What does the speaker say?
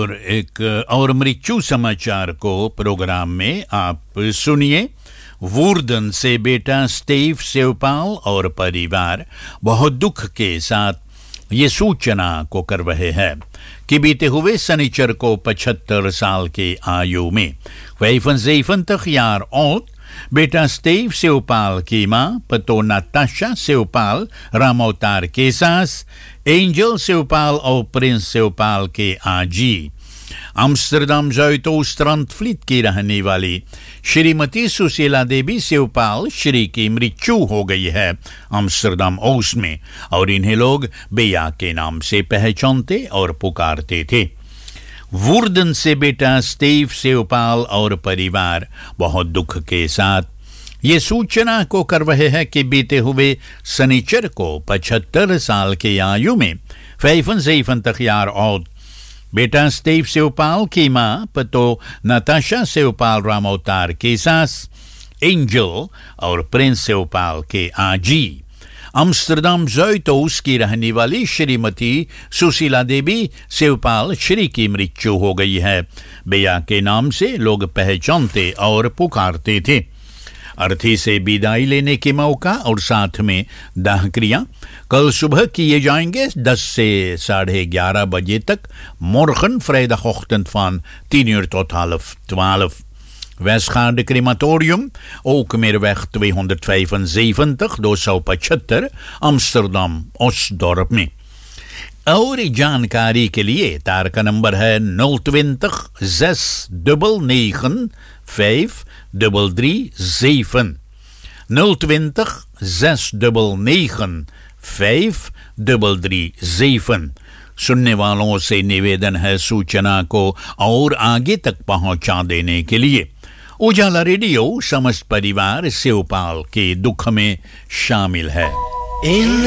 और एक और मृत्यु समाचार को प्रोग्राम में आप सुनिए। वुर्दन से बेटा स्टीव सेवपाल और परिवार बहुत दुख के साथ ये सूचना को कर रहे हैं कि बीते हुए शनिचर को 75 साल के आयु में 75 jaar oud बेटा स्टीव सेवपाल की मां पतो नाताशा सेवपाल रामोतार के सास एंजल सेवपाल और प्रिंस सेवपाल के आजी अम्स्टरडम ज़ुइदोस्ट्रांडvliet की रहने वाली श्रीमती सुशीला देवी सेवपाल श्री की मृत्यु हो गई है अम्स्टरडम ओस्ट में और इन्हें लोग बेया के नाम से पहचानते और पुकारते थे। वुर्दन से बेटा स्टीव सेवपाल और परिवार बहुत दुख के साथ ये सूचना को कर रहे हैं कि बीते हुए शनिचर को 75 साल की आयु में 75 jaar oud बेटा स्टीव सेवपाल की मां पतो नाताशा सेवपाल रामोतार की सास एंजल और प्रिंस सेवपाल के आजी अम्स्टरडम ज़ुइदोस की रहने वाली श्रीमती सुशीला देवी सेवपाल श्री की मृत्यु हो गई है। बेया के नाम से लोग पहचानते और पुकारते थे। अर्थी से विदाई लेने के मौका और साथ में दाह क्रिया कल सुबह किए जाएंगे 10 से 11:30 बजे तक morgen vrijdagochtend van 10 uur tot 11:30 Westgaande crematorium Ookemeerweg 275 275 Amsterdam Osdorp में। और जानकारी के लिए तार का नंबर है 020 699 5337 020 699 5337। सुनने वालों से निवेदन है सूचना को और आगे तक पहुंचा देने के लिए। उजाला रेडियो समस्त परिवार सेवपाल के दुख में शामिल है।